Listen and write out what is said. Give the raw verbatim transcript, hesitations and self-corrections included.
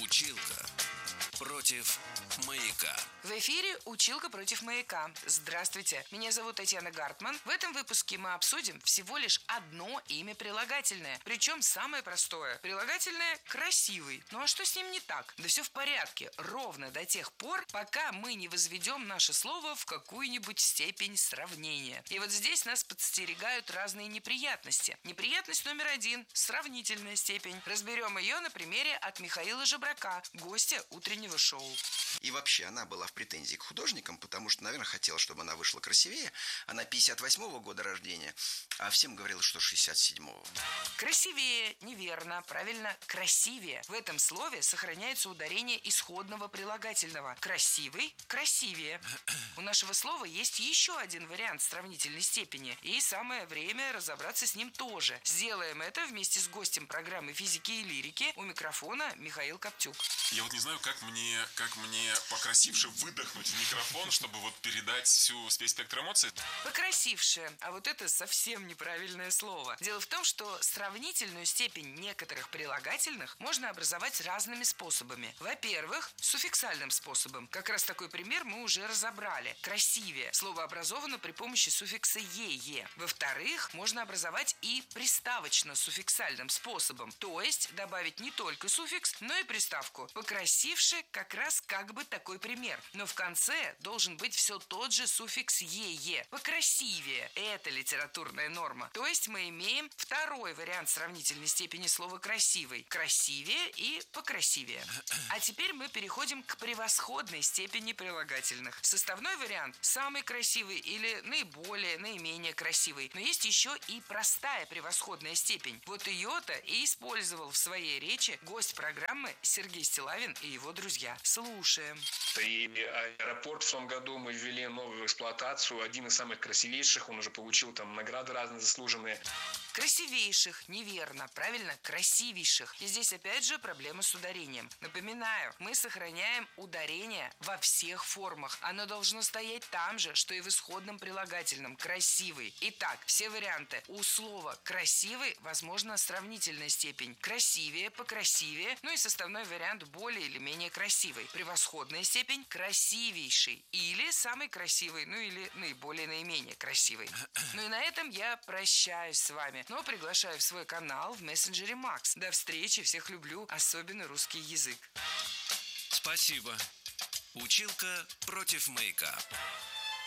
Училка против маяка. В эфире «Училка против маяка». Здравствуйте, меня зовут Татьяна Гартман. В этом выпуске мы обсудим всего лишь одно имя прилагательное. Причем самое простое. Прилагательное «красивый». Ну а что с ним не так? Да все в порядке. Ровно до тех пор, пока мы не возведем наше слово в какую-нибудь степень сравнения. И вот здесь нас подстерегают разные неприятности. Неприятность номер один – сравнительная степень. Разберем ее на примере от Михаила Жебрака, гостя утреннего шоу. И вообще она была в претензии к художникам, потому что, наверное, хотела, чтобы она вышла красивее. Она пятьдесят восьмого года рождения, а всем говорила, что шестьдесят седьмого. Красивее неверно, правильно, красивее. В этом слове сохраняется ударение исходного прилагательного. Красивый, красивее. У нашего слова есть еще один вариант сравнительной степени, и самое время разобраться с ним тоже. Сделаем это вместе с гостем программы физики и лирики. У микрофона Михаил Коптюк. Я вот не знаю, как мне, как мне покрасивше выдохнуть в микрофон, чтобы вот передать всю весь спектр эмоций. Покрасивше, а вот это совсем неправильное слово. Дело в том, что сравнительную степень некоторых прилагательных можно образовать разными способами. Во-первых, суффиксальным способом. Как раз такой пример мы уже разобрали. Красивее. Слово образовано при помощи суффикса «е-е». Во-вторых, можно образовать и приставочно-суффиксальным способом. То есть добавить не только суффикс, но и приставку. Покрасивше как раз как бы такой пример. Но в конце должен быть все тот же суффикс «е-е». Покрасивее. Это литературная норма. То есть мы имеем второй вариант сравнительной степени слова «красивый». Красивее и покрасивее. А теперь мы переходим к превосходной степени прилагательных. Составной вариант – самый красивый или наиболее, наименее красивый. Но есть еще и простая превосходная степень. Вот ее-то и использовал в своей речи гость программы Сергей Стиллавин и его друзья. Слушаем. И аэропорт в том году мы ввели новую эксплуатацию, один из самых красивейших, он уже получил там награды разные заслуженные. Красивейших, неверно, правильно, красивейших. И здесь опять же проблема с ударением. Напоминаю, мы сохраняем ударение во всех формах. Оно должно стоять там же, что и в исходном прилагательном красивый. Итак, все варианты. У слова красивый возможна сравнительная степень. Красивее, покрасивее, ну и составной вариант более или менее красивый. Превосходная степень красивейший. Или самый красивый, ну или наиболее наименее красивый. Ну и на этом я прощаюсь с вами. Но приглашаю в свой канал в мессенджере Макс. До встречи, всех люблю, особенно русский язык. Спасибо. Училка против маяка.